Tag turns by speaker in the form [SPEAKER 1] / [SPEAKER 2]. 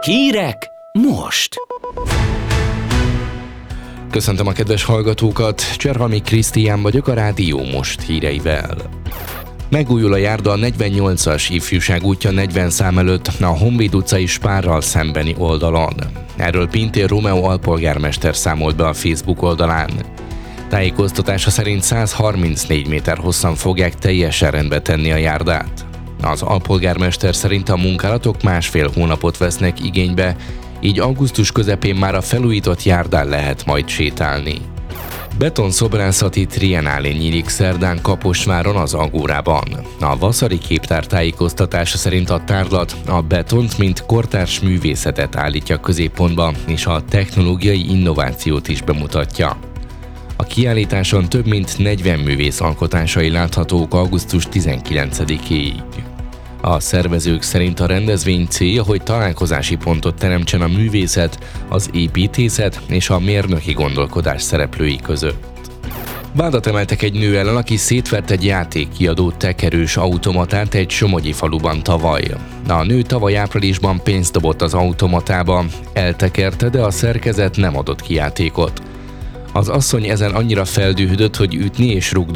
[SPEAKER 1] Hírek most!
[SPEAKER 2] Köszöntöm a kedves hallgatókat, Cserhalmi Krisztián vagyok a Rádió Most híreivel. Megújul a járda a 48-as ifjúság útja 40 szám előtt a Honvéd utcai Spárral szembeni oldalon. Erről Pintér Rómeó alpolgármester számolt be a Facebook oldalán. Tájékoztatása szerint 134 méter hosszan fogják teljesen rendbe tenni a járdát. Az alpolgármester szerint a munkálatok másfél hónapot vesznek igénybe, így augusztus közepén már a felújított járdán lehet majd sétálni. Betonszobrászi triennálé nyílik szerdán Kaposváron az Agórában. A Vaszari Képtár tájékoztatása szerint a tárlat a betont, mint kortárs művészetet állítja középpontba, és a technológiai innovációt is bemutatja. A kiállításon több mint 40 művész alkotásai láthatók augusztus 19-éig. A szervezők szerint a rendezvény célja, hogy találkozási pontot teremtsen a művészet, az építészet és a mérnöki gondolkodás szereplői között. Vádat emeltek egy nő ellen, aki szétvert egy játékkiadó tekerős automatát egy somogyi faluban tavaly. A nő tavaly áprilisban pénzt dobott az automatába, eltekerte, de a szerkezet nem adott ki játékot. Az asszony ezen annyira feldühödött, hogy ütni és rúgdosni